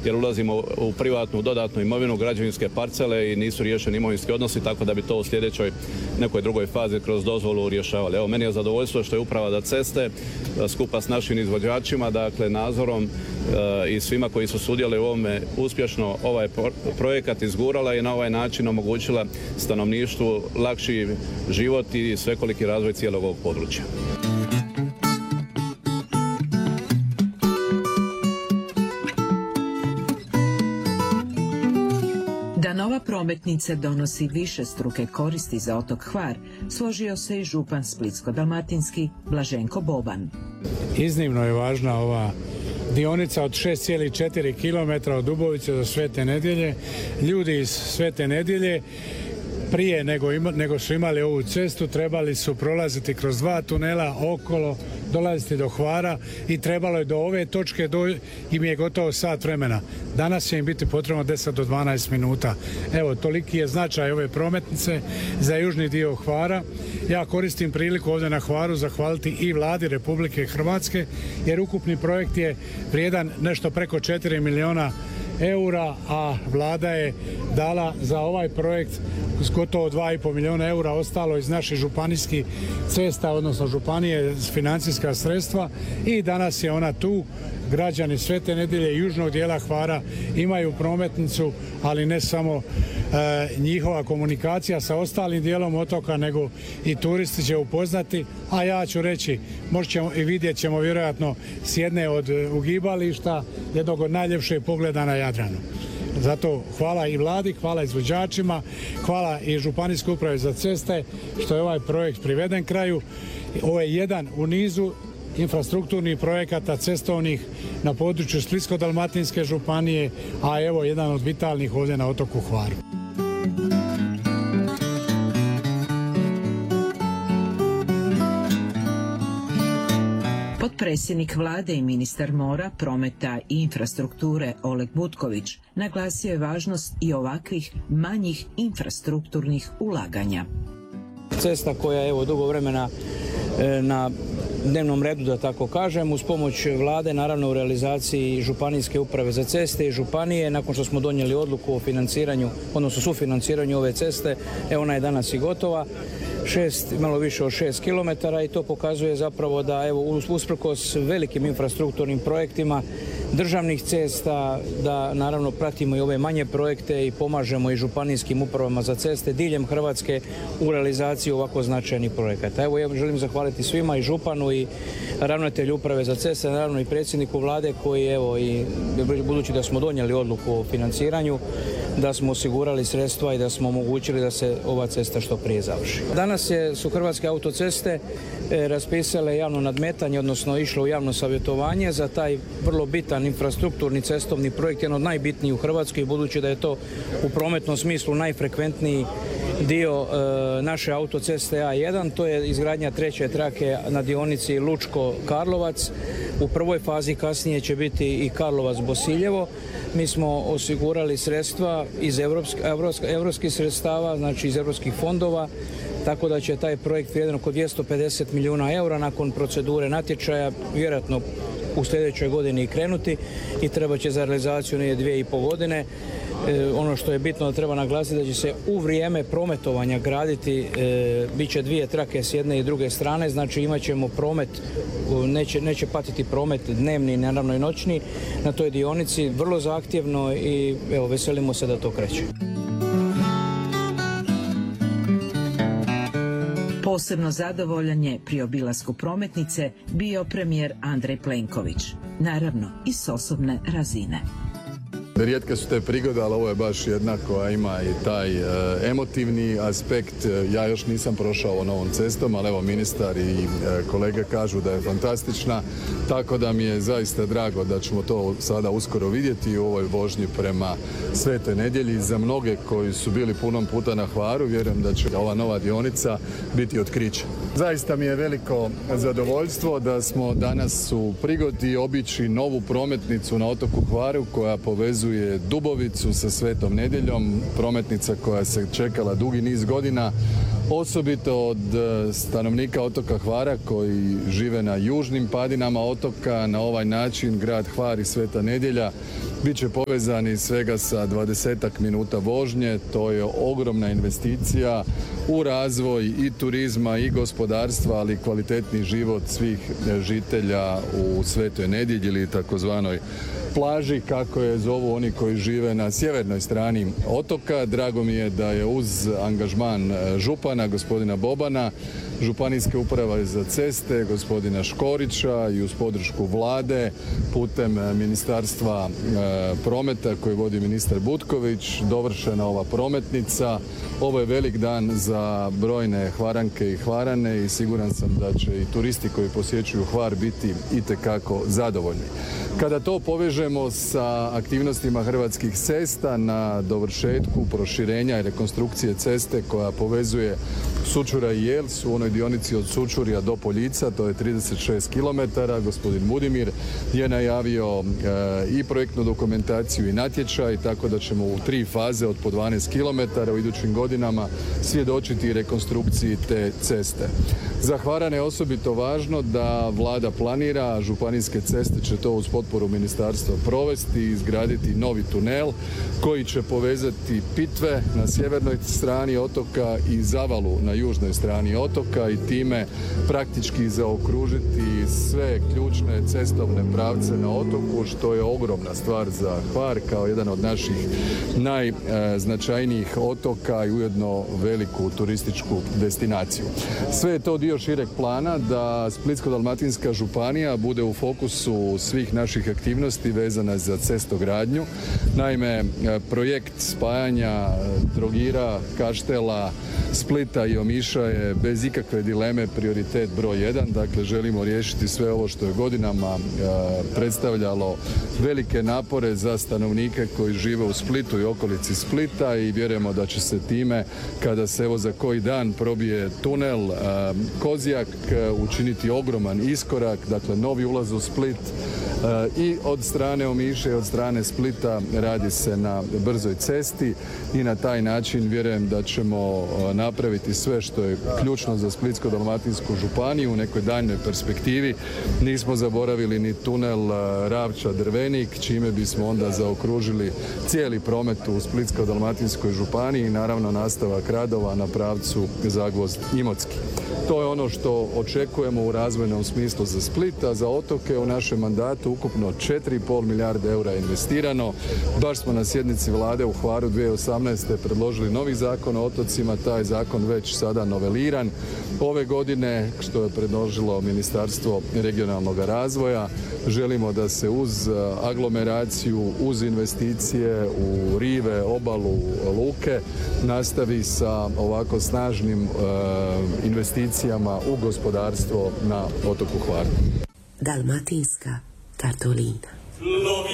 jer ulazimo u privatnu dodatnu imovinu, građevinske parcele i nisu riješeni imovinski odnosi, tako da bi to u sljedećoj nekoj drugoj fazi kroz dozvolu rješavali. Evo, meni je zadovoljstvo što je Uprava za ceste skupa s našim izvođačima, dakle nadzorom i svima koji su sudjelovali u ovome uspješno ovaj projekat izgurala i na ovaj način omogućila stanovništvu lakši život i svekoliki razvoj cijelog ovog područja. Da nova prometnica donosi višestruke koristi za otok Hvar, složio se i župan Splitsko-dalmatinski Blaženko Boban. Iznimno je važna ova dionica od 6,4 km od Dubovice do Svete Nedjelje. Ljudi iz Svete Nedjelje prije nego su imali ovu cestu trebali su prolaziti kroz 2 tunela okolo, dolaziti do Hvara i trebalo je do ove točke im je gotovo sat vremena. Danas će im biti potrebno 10 do 12 minuta. Evo, toliki je značaj ove prometnice za južni dio Hvara. Ja koristim priliku ovdje na Hvaru zahvaliti i Vladi Republike Hrvatske, jer ukupni projekt je vrijedan nešto preko 4 milijuna eura, a Vlada je dala za ovaj projekt gotovo 2,5 milijuna eura, ostalo iz naših županijskih cesta, odnosno županije, financijska sredstva, i danas je ona tu. Građani Svete Nedjelje i južnog dijela Hvara imaju prometnicu, ali ne samo njihova komunikacija sa ostalim dijelom otoka, nego i turisti će upoznati, a ja ću reći, možemo i vidjet ćemo vjerojatno s jedne od ugibališta jednog od najljepših pogleda na Jadranu. Zato hvala i Vladi, hvala izvođačima, hvala i Županijskoj upravi za ceste što je ovaj projekt priveden kraju. Ovo je jedan u nizu infrastrukturnih projekata cestovnih na području Splitsko-dalmatinske županije, a evo jedan od vitalnih ovdje na otoku Hvaru. Potpredsjednik Vlade i ministar mora, prometa i infrastrukture Oleg Butković naglasio je važnost i ovakvih manjih infrastrukturnih ulaganja. Cesta koja je evo dugo vremena na dnevnom redu, da tako kažem, uz pomoć Vlade, naravno u realizaciji Županijske uprave za ceste i županije, nakon što smo donijeli odluku o financiranju, odnosno sufinanciranju ove ceste, ona je danas i gotova. Malo više od 6 km i to pokazuje zapravo da evo usprkos velikim infrastrukturnim projektima državnih cesta, da naravno pratimo i ove manje projekte i pomažemo i županijskim upravama za ceste diljem Hrvatske u realizaciji ovako značajnih projekata. Evo, ja želim zahvaliti svima, i županu i ravnatelju uprave za ceste, naravno i predsjedniku Vlade koji evo, i budući da smo donijeli odluku o financiranju, da smo osigurali sredstva i da smo omogućili da se ova cesta što prije završi. Danas su Hrvatske autoceste raspisale javno nadmetanje, odnosno išlo u javno savjetovanje za taj vrlo bitan infrastrukturni cestovni projekt, jedan od najbitnijih u Hrvatskoj, budući da je to u prometnom smislu najfrekventniji dio naše autoceste A1, to je izgradnja 3. trake na dionici Lučko-Karlovac. U prvoj fazi kasnije će biti i Karlovac-Bosiljevo. Mi smo osigurali sredstva iz evropskih sredstava, znači iz europskih fondova, tako da će taj projekt vrijedan oko 250 milijuna eura nakon procedure natječaja vjerojatno u sljedećoj godini i krenuti i treba će za realizaciju 2,5 godine. Ono što je bitno da treba naglasiti da će se u vrijeme prometovanja graditi, bit će 2 trake s jedne i druge strane, znači imat ćemo promet, neće patiti promet dnevni, naravno i noćni na toj dionici, vrlo zahtjevno i evo, veselimo se da to kreće. Posebno zadovoljan je pri obilasku prometnice bio premijer Andrej Plenković, naravno i s osobne razine. Rijetke su te prigode, ali ovo je baš jedna koja ima i taj emotivni aspekt. Ja još nisam prošao novom cestom, ali evo ministar i kolege kažu da je fantastična, tako da mi je zaista drago da ćemo to sada uskoro vidjeti u ovoj vožnji prema Svetoj Nedjelji. Za mnoge koji su bili punom puta na Hvaru, vjerujem da će ova nova dionica biti otkriće. Zaista mi je veliko zadovoljstvo da smo danas u prigodi obići novu prometnicu na otoku Hvaru koja povezuje Dubovicu sa Svetom Nedjeljom, prometnica koja se čekala dugi niz godina, osobito od stanovnika otoka Hvara koji žive na južnim padinama otoka. Na ovaj način grad Hvar i Sveta Nedjelja Biće povezani svega sa 20-ak minuta vožnje. To je ogromna investicija u razvoj i turizma i gospodarstva, ali i kvalitetni život svih žitelja u Svetoj Nedjelji ili takozvanoj plaži, kako je zovu oni koji žive na sjevernoj strani otoka. Drago mi je da je uz angažman župana, gospodina Bobana, Županijske uprave za ceste, gospodina Škorića i uz podršku vlade putem Ministarstva prometa koji vodi ministar Butković dovršena ova prometnica. Ovo je velik dan za brojne Hvaranke i Hvarane i siguran sam da će i turisti koji posjećuju Hvar biti itekako zadovoljni. Kada to povežemo sa aktivnostima Hrvatskih cesta na dovršetku proširenja i rekonstrukcije ceste koja povezuje Sučura i Jels u onoj dionici od Sučurja do Poljica, to je 36 km. Gospodin Budimir je najavio i projektnu dokumentaciju i natječaj, tako da ćemo u 3 faze od po 12 km u idućim godinama svjedočiti rekonstrukciji te ceste. Za Hvarane je osobito važno da vlada planira, županijske ceste će to uz potporu ministarstva provesti i izgraditi novi tunel koji će povezati Pitve na sjevernoj strani otoka i Zavalu na južnoj strani otoka i time praktički zaokružiti sve ključne cestovne pravce na otoku, što je ogromna stvar za Hvar kao jedan od naših najznačajnijih otoka i ujedno veliku turističku destinaciju. Sve je to dio šireg plana da Splitsko-dalmatinska županija bude u fokusu svih naših aktivnosti vezana za cestogradnju. Naime, projekt spajanja Trogira, Kaštela, Splita i Omiša je bez ikakve dileme prioritet broj 1. Dakle, želimo riješiti sve ovo što je godinama predstavljalo velike napore za stanovnike koji žive u Splitu i okolici Splita i vjerujemo da će se time, kada se evo za koji dan probije tunel Kozjak, učiniti ogroman iskorak, dakle novi ulaz u Split i od strane Omiše i od strane Splita radi se na brzoj cesti i na taj način vjerujem da ćemo napraviti sve što je ključno za Splitsko-dalmatinsku županiju u nekoj daljnjoj perspektivi. Nismo zaboravili ni tunel Ravča-Drvenik, čime bismo onda zaokružili cijeli promet u Splitsko-dalmatinskoj županiji i naravno nastavak radova na pravcu Zagvozd-Imotski. To je ono što očekujemo u razvojnom smislu za Split, a za otoke u našem mandatu ukupno 4,5 milijarde eura investirano. Baš smo na sjednici vlade u Hvaru 2018. predložili novi zakon o otocima, taj zakon već sada noveliran. Ove godine, što je predložilo Ministarstvo regionalnog razvoja, želimo da se uz aglomeraciju, uz investicije u rive, obalu, luke, nastavi sa ovako snažnim investicijama u gospodarstvo na otoku Hvaru. Dalmatinska Kartolina.